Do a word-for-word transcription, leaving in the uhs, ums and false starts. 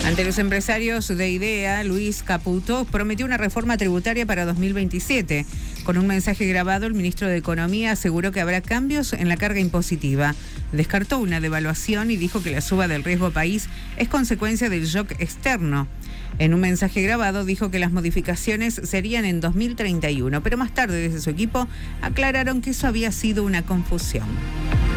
Ante los empresarios de IDEA, Luis Caputo prometió una reforma tributaria para dos mil veintisiete. Con un mensaje grabado, el ministro de Economía aseguró que habrá cambios en la carga impositiva. Descartó una devaluación y dijo que la suba del riesgo país es consecuencia del shock externo. En un mensaje grabado dijo que las modificaciones serían en dos mil treinta y uno, pero más tarde desde su equipo aclararon que eso había sido una confusión.